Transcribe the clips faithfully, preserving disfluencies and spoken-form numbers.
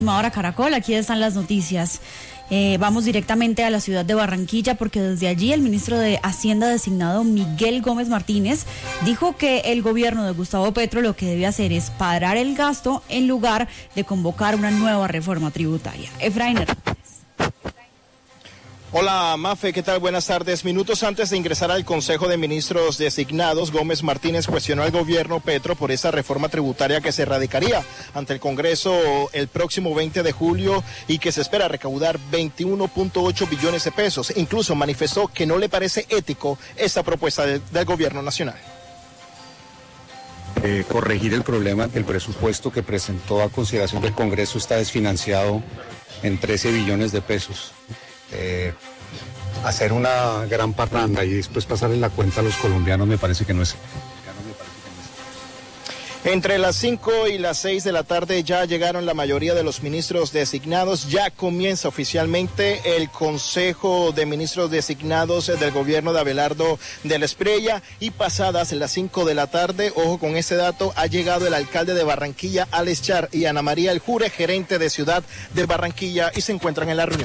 Ahora Caracol, aquí están las noticias. Eh, vamos directamente a la ciudad de Barranquilla porque desde allí el ministro de Hacienda designado Miguel Gómez Martínez dijo que el gobierno de Gustavo Petro lo que debe hacer es parar el gasto en lugar de convocar una nueva reforma tributaria. Efraín Hernández. Hola Mafe, ¿qué tal? Buenas tardes. Minutos antes de ingresar al Consejo de Ministros designados, Gómez Martínez cuestionó al gobierno Petro por esa reforma tributaria que se radicaría ante el Congreso el próximo veinte de julio y que se espera recaudar veintiuno punto ocho billones de pesos. Incluso manifestó que no le parece ético esta propuesta de, del gobierno nacional. Eh, corregir el problema que el presupuesto que presentó a consideración del Congreso está desfinanciado en trece billones de pesos. Eh, hacer una gran parranda y después pasarle la cuenta a los colombianos me parece que no es. Entre las cinco y las seis de la tarde ya llegaron la mayoría de los ministros designados. Ya comienza oficialmente el Consejo de Ministros designados del gobierno de Abelardo de la Espriella y pasadas las cinco de la tarde, ojo con ese dato, ha llegado el alcalde de Barranquilla, Alex Char, y Ana María El Jure, gerente de Ciudad de Barranquilla, y se encuentran en la reunión.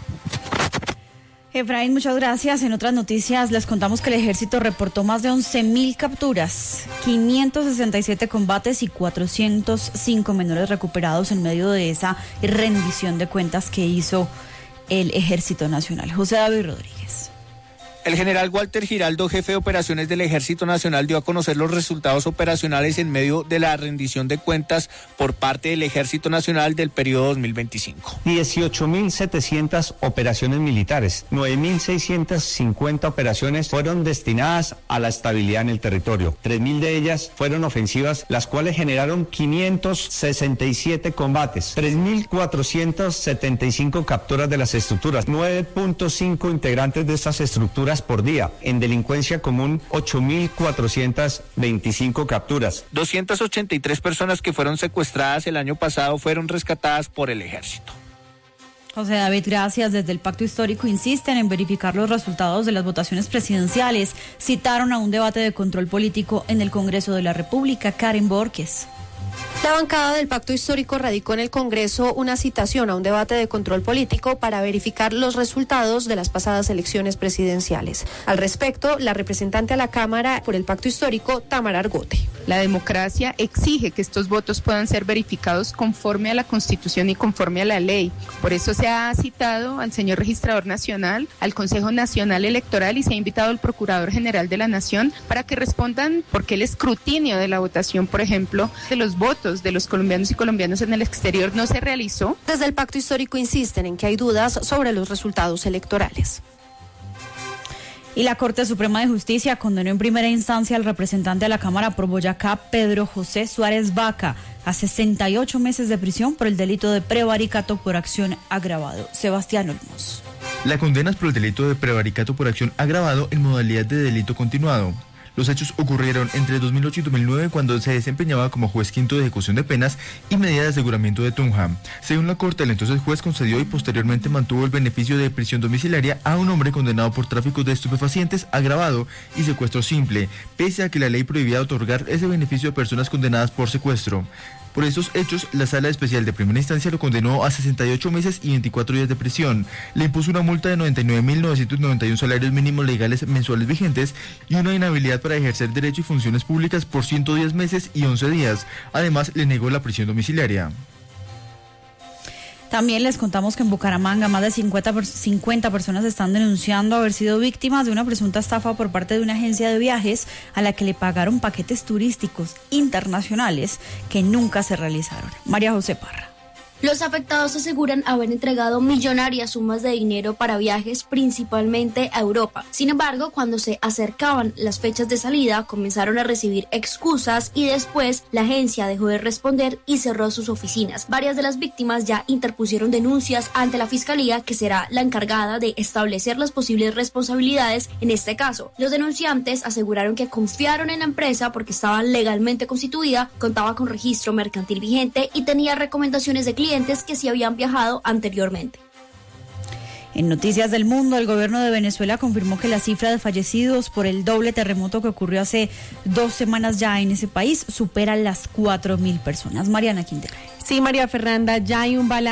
Efraín, muchas gracias. En otras noticias les contamos que el ejército reportó más de once mil capturas, quinientos sesenta y siete combates y cuatrocientos cinco menores recuperados en medio de esa rendición de cuentas que hizo el Ejército Nacional. José David Rodríguez. El general Walter Giraldo, jefe de operaciones del Ejército Nacional, dio a conocer los resultados operacionales en medio de la rendición de cuentas por parte del Ejército Nacional del periodo dos mil veinticinco. dieciocho mil setecientas operaciones militares, nueve mil seiscientas cincuenta operaciones fueron destinadas a la estabilidad en el territorio. tres mil de ellas fueron ofensivas, las cuales generaron quinientos sesenta y siete combates, tres mil cuatrocientas setenta y cinco capturas de las estructuras, nueve punto cinco integrantes de estas estructuras por día. En delincuencia común, ocho mil cuatrocientas veinticinco capturas. doscientas ochenta y tres personas que fueron secuestradas el año pasado fueron rescatadas por el ejército. José David, gracias. Desde el Pacto Histórico insisten en verificar los resultados de las votaciones presidenciales. Citaron a un debate de control político en el Congreso de la República. Karen Borges. La bancada del Pacto Histórico radicó en el Congreso una citación a un debate de control político para verificar los resultados de las pasadas elecciones presidenciales. Al respecto, la representante a la Cámara por el Pacto Histórico, Tamara Argote. La democracia exige que estos votos puedan ser verificados conforme a la Constitución y conforme a la ley. Por eso se ha citado al señor Registrador Nacional, al Consejo Nacional Electoral y se ha invitado al Procurador General de la Nación para que respondan por qué el escrutinio de la votación, por ejemplo, de los votos de los colombianos y colombianas en el exterior no se realizó. Desde el Pacto Histórico insisten en que hay dudas sobre los resultados electorales. Y la Corte Suprema de Justicia condenó en primera instancia al representante de la Cámara por Boyacá, Pedro José Suárez Vaca, a sesenta y ocho meses de prisión por el delito de prevaricato por acción agravado. Sebastián Olmos. La condena es por el delito de prevaricato por acción agravado en modalidad de delito continuado. Los hechos ocurrieron entre dos mil ocho y dos mil nueve cuando se desempeñaba como juez quinto de ejecución de penas y medida de aseguramiento de Tunja. Según la Corte, el entonces juez concedió y posteriormente mantuvo el beneficio de prisión domiciliaria a un hombre condenado por tráfico de estupefacientes agravado y secuestro simple, pese a que la ley prohibía otorgar ese beneficio a personas condenadas por secuestro. Por estos hechos, la Sala Especial de Primera Instancia lo condenó a sesenta y ocho meses y veinticuatro días de prisión. Le impuso una multa de noventa y nueve mil novecientos noventa y uno salarios mínimos legales mensuales vigentes y una inhabilidad para ejercer derecho y funciones públicas por ciento diez meses y once días. Además, le negó la prisión domiciliaria. También les contamos que en Bucaramanga más de cincuenta, cincuenta personas están denunciando haber sido víctimas de una presunta estafa por parte de una agencia de viajes a la que le pagaron paquetes turísticos internacionales que nunca se realizaron. María José Parra. Los afectados aseguran haber entregado millonarias sumas de dinero para viajes principalmente a Europa. Sin embargo, cuando se acercaban las fechas de salida, comenzaron a recibir excusas y después la agencia dejó de responder y cerró sus oficinas. Varias de las víctimas ya interpusieron denuncias ante la Fiscalía, que será la encargada de establecer las posibles responsabilidades en este caso. Los denunciantes aseguraron que confiaron en la empresa porque estaba legalmente constituida, contaba con registro mercantil vigente y tenía recomendaciones de clientes que sí habían viajado anteriormente. En Noticias del Mundo, el gobierno de Venezuela confirmó que la cifra de fallecidos por el doble terremoto que ocurrió hace dos semanas ya en ese país supera las cuatro mil personas. Mariana Quintero. Sí, María Fernanda, ya hay un balance